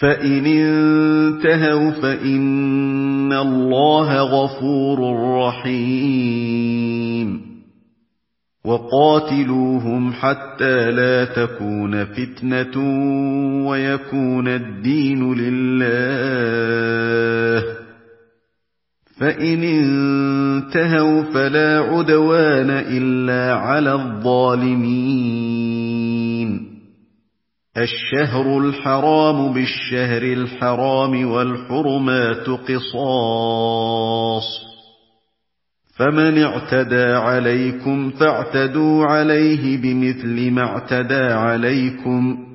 فإن انتهوا فإن الله غفور رحيم وقاتلوهم حتى لا تكون فتنة ويكون الدين لله فإن انتهوا فلا عدوان إلا على الظالمين الشهر الحرام بالشهر الحرام والحرمات قصاص فمن اعتدى عليكم فاعتدوا عليه بمثل ما اعتدى عليكم